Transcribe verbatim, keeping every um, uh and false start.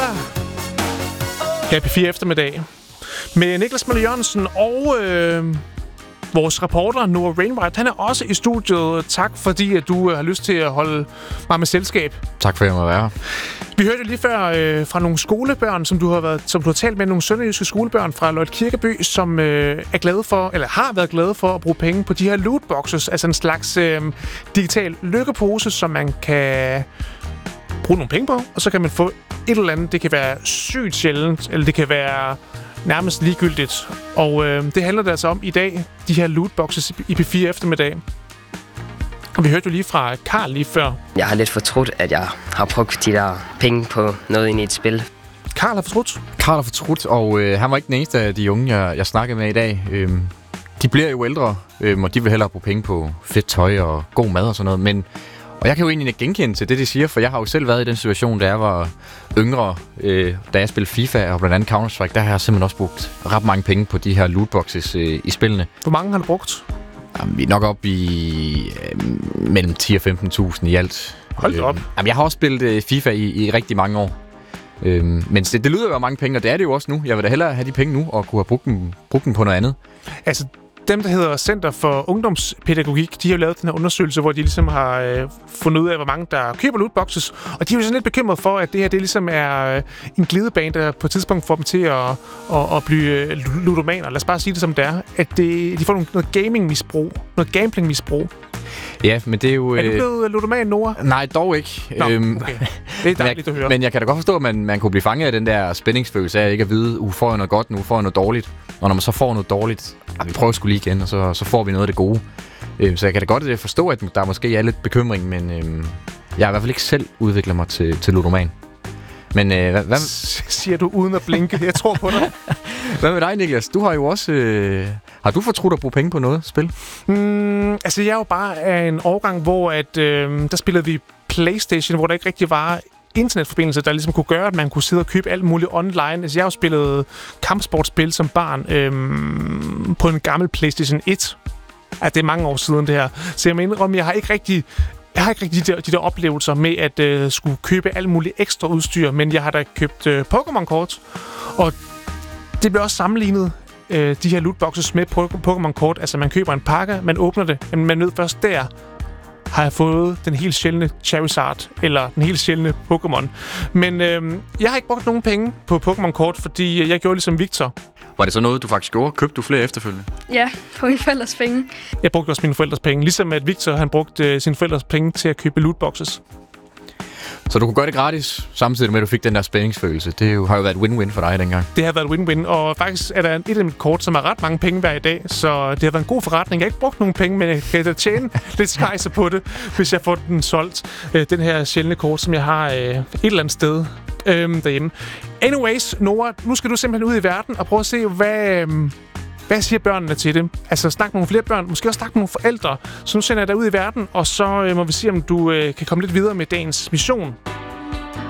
Her P fire eftermiddag med Niklas Møller Jørgensen og øh, vores reporter Noah Rainwright. Han er også i studiet. Tak fordi at du har lyst til at holde mig med selskab. Tak for at jeg må være her. Vi hørte lige før øh, fra nogle skolebørn, som du har været, som du har talt med, nogle sønderjyske skolebørn fra Løjt Kirkeby, som øh, er glade for, eller har været glade for at bruge penge på de her lootboxes, altså en slags øh, digital lykkepose, som man kan bruge nogle penge på, og så kan man få et eller andet. Det kan være sygt sjældent, eller det kan være nærmest ligegyldigt. Og øh, det handler det altså om i dag, de her lootboxes i P fire eftermiddag. Og vi hørte jo lige fra Karl lige før. Jeg har lidt fortrudt, at jeg har brugt de der penge på noget ind i et spil. Karl har fortrudt? Karl har fortrudt, og øh, han var ikke den eneste af de unge, jeg, jeg snakkede med i dag. Øhm, de bliver jo ældre, øhm, og de vil hellere bruge penge på fedt tøj og god mad og sådan noget. Men, og jeg kan jo egentlig ikke genkende til det, de siger, for jeg har jo selv været i den situation, da jeg var yngre, øh, da jeg spillede FIFA og blandt andet Counter-Strike. Der har jeg simpelthen også brugt ret mange penge på de her lootboxes øh, i spillene. Hvor mange har du brugt? Jamen, vi er nok op i øh, mellem ti og femten tusind i alt. Hold da op. Øh, jamen, jeg har også spillet øh, FIFA i, i rigtig mange år. Øh, men det, det lyder jo af mange penge, og det er det jo også nu. Jeg vil da hellere have de penge nu og kunne have brugt dem, brugt dem på noget andet. Altså, dem, der hedder Center for Ungdomspædagogik, de har jo lavet den her undersøgelse, hvor de ligesom har øh, fundet ud af, hvor mange der køber lootboxes. Og de er jo sådan lidt bekymret for, at det her det ligesom er øh, en glidebane, der på et tidspunkt får dem til at, at, at blive øh, ludomaner. Lad os bare sige det som det er. At det, de får noget, noget gaming-misbrug, noget gambling-misbrug. Ja, men det er jo... Er du blevet ludoman, Noah? Nej, dog ikke. Nå, okay. Det er dejligt jeg, at høre. Men jeg kan da godt forstå, at man, man kunne blive fanget af den der spændingsfølelse af ikke at vide, uh, får jeg noget godt nu, får jeg noget dårligt. Og når man så får noget dårligt, ah, vi prøver sgu lige igen, og så, så får vi noget af det gode. Øhm, så jeg kan da godt forstå, at der måske er lidt bekymring, men øhm, jeg har i hvert fald ikke selv udviklet mig til, til ludoman. Men øh, hvad, hvad... siger du uden at blinke? Jeg tror på dig. Hvad med dig, Niklas? Du har jo også... Øh... Har du fortrudt at bruge penge på noget spil? Mm, altså, jeg er jo bare af en årgang, hvor at, øh, der spillede vi PlayStation, hvor der ikke rigtig var internetforbindelse, der ligesom kunne gøre, at man kunne sidde og købe alt muligt online. Altså, jeg har jo spillet kampsportspil som barn øh, på en gammel PlayStation et. Altså, det er mange år siden, det her. Så jeg mener om, jeg har ikke rigtig... Jeg har ikke rigtig de der, de der oplevelser med at øh, skulle købe alt muligt ekstra udstyr, men jeg har da købt øh, Pokémon-kort, og det bliver også sammenlignet, øh, de her lootboxes med Pokémon-kort. Altså, man køber en pakke, man åbner det, men man ved først der, har jeg fået den helt sjældne Charizard, eller den helt sjældne Pokémon. Men øh, jeg har ikke brugt nogen penge på Pokémon-kort, fordi jeg gjorde ligesom Victor. Var det så noget, du faktisk gjorde? Købte du flere efterfølgende? Ja, på mine forældres penge. Jeg brugte også mine forældres penge, ligesom at Victor han brugte øh, sine forældres penge til at købe lootboxes. Så du kunne gøre det gratis, samtidig med, at du fik den der spændingsfølelse. Det jo, har jo været win-win for dig dengang. Det har været win-win, og faktisk er der et af mit kort, som har ret mange penge hver i dag, så det har været en god forretning. Jeg har ikke brugt nogen penge, men jeg kan da tjene lidt skejser på det, hvis jeg får den solgt. Øh, den her sjældne kort, som jeg har øh, et eller andet sted øh, derhjemme. Anyways, Noah, nu skal du simpelthen ud i verden og prøve at se, hvad... Øh, Hvad siger børnene til det? Altså, snak med nogle flere børn, måske også snak med nogle forældre. Så nu sender jeg dig ud i verden, og så øh, må vi se, om du øh, kan komme lidt videre med dagens mission.